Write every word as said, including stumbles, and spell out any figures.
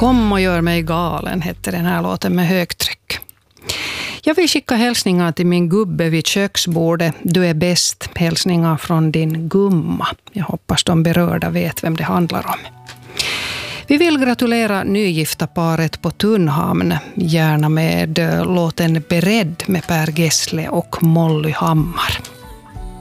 Kom och gör mig galen hette den här låten med högtryck. Jag vill skicka hälsningar till min gubbe vid köksbordet. Du är bäst. Hälsningar från din gumma. Jag hoppas de berörda vet vem det handlar om. Vi vill gratulera nygifta paret på Tunnhamn, gärna med låten Beredd med Per Gessle och Molly Hammar.